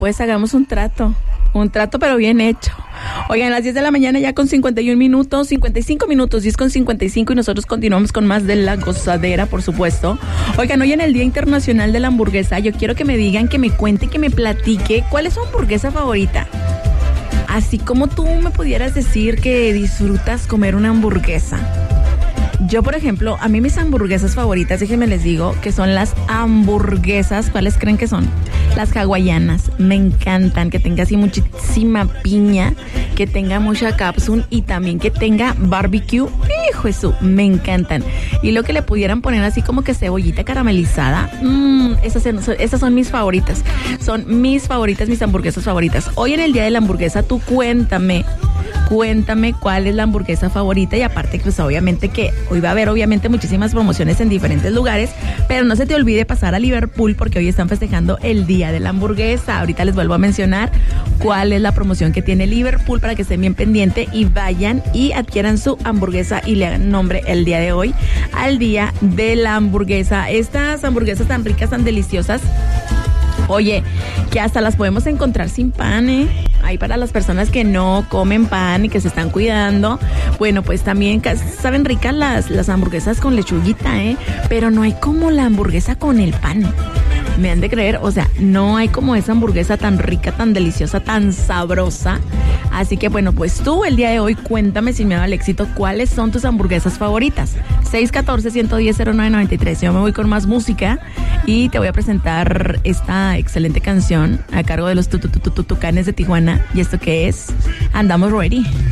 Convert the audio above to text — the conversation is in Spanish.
Pues hagamos un trato pero bien hecho. Oigan, las 10 de la mañana ya con 51 minutos, 55 minutos, 10 con 55 y nosotros continuamos con más de La Gozadera, por supuesto. Oigan, hoy en el Día Internacional de la Hamburguesa, yo quiero que me digan, que me cuente, que me platique, ¿cuál es su hamburguesa favorita? Así como tú me pudieras decir que disfrutas comer una hamburguesa. Yo, por ejemplo, a mí mis hamburguesas favoritas, déjenme les digo, que son las hamburguesas, ¿cuáles creen que son? Las hawaianas, me encantan, que tenga así muchísima piña, que tenga mucha cápsula y también que tenga barbecue, hijo eso, me encantan. Y lo que le pudieran poner así como que cebollita caramelizada, esas son mis favoritas, mis hamburguesas favoritas. Hoy en el Día de la Hamburguesa, tú cuéntame cuál es la hamburguesa favorita y aparte pues obviamente que hoy va a haber obviamente muchísimas promociones en diferentes lugares, pero no se te olvide pasar a Liverpool porque hoy están festejando el Día de la Hamburguesa. Ahorita les vuelvo a mencionar cuál es la promoción que tiene Liverpool para que estén bien pendiente y vayan y adquieran su hamburguesa y le hagan nombre el día de hoy al Día de la Hamburguesa. Estas hamburguesas tan ricas, tan deliciosas, oye, que hasta las podemos encontrar sin pan, Ahí para las personas que no comen pan y que se están cuidando, bueno, pues también saben ricas las hamburguesas con lechuguita, pero no hay como la hamburguesa con el pan. Me han de creer, o sea, no hay como esa hamburguesa tan rica, tan deliciosa, tan sabrosa. Así que bueno, pues tú el día de hoy cuéntame sin miedo al éxito cuáles son tus hamburguesas favoritas. 614-110-0993. Yo me voy con más música y te voy a presentar esta excelente canción a cargo de los Tucanes de Tijuana. ¿Y esto qué es? Andamos Ready.